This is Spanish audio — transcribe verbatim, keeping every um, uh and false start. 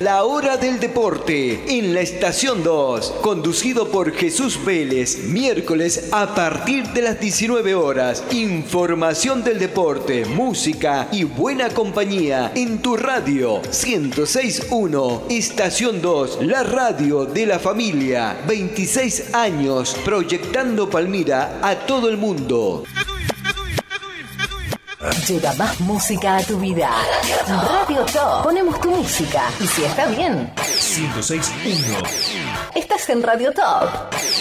La Hora del Deporte en la Estación dos, conducido por Jesús Vélez, miércoles a partir de las diecinueve horas. Información del deporte, música y buena compañía en tu radio ciento seis punto uno. Estación dos, la radio de la familia. veintiséis años proyectando Palmira a todo el mundo. Llega más música a tu vida. Radio Top. Ponemos tu música. Y si está bien, ciento seis punto uno. estás en Radio Top.